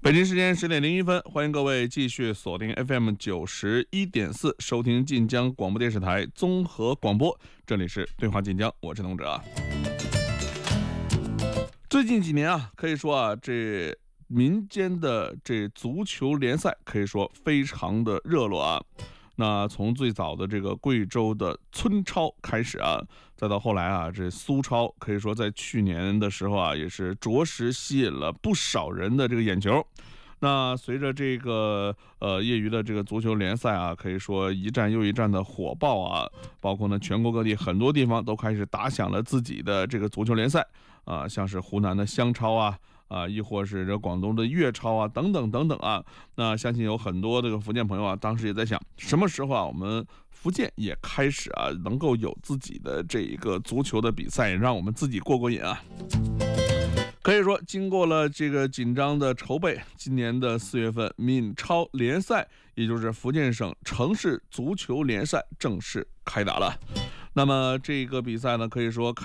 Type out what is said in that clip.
北京时间10:01，欢迎各位继续锁定 FM91.4，收听晋江广播电视台综合广播，这里是对话晋江，我是龙哲。最近几年啊，可以说啊，这民间的这足球联赛可以说非常的热络啊。那从最早的这个贵州的村超开始啊，再到后来啊，这苏超可以说在去年的时候啊，也是着实吸引了不少人的这个眼球。那随着这个业余的这个足球联赛啊，可以说一站又一站的火爆啊，包括呢全国各地很多地方都开始打响了自己的这个足球联赛啊，像是湖南的湘超啊。亦或是这广东的粤超啊，等等等等啊，那相信有很多这个福建朋友啊，当时也在想，什么时候啊，我们福建也开始啊，能够有自己的这一个足球的比赛，让我们自己过过瘾啊。可以说，经过了这个紧张的筹备，今年的4月份，闽超联赛，也就是福建省城市足球联赛正式开打了。那么这个比赛呢，可以说